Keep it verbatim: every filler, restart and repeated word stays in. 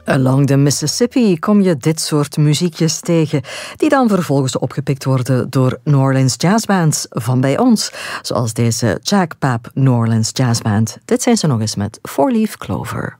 Along the Mississippi kom je dit soort muziekjes tegen, die dan vervolgens opgepikt worden door New Orleans jazzbands van bij ons, zoals deze Jack Papp New Orleans Jazzband. Dit zijn ze nog eens met Four Leaf Clover.